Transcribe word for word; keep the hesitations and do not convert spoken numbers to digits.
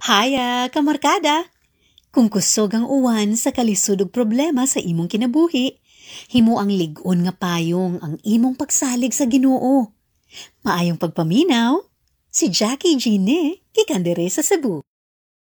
Haya, kamarkada! Kung kusog ang uwan sa kalisod ug problema sa imong kinabuhi, himo ang lig-on nga payong ang imong pagsalig sa Ginoo. Maayong pagpaminaw, si Jackie Gine, gikan diri sa Cebu.